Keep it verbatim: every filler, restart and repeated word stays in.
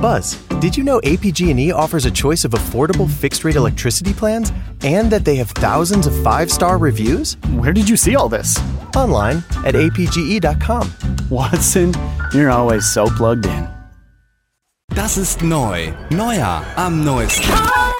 Buzz, did you know A P G and E offers a choice of affordable fixed-rate electricity plans and that they have thousands of five-star reviews? Where did you see all this? Online at A P G E dot com. Watson, you're always so plugged in. Das ist neu. Neuer am neuesten.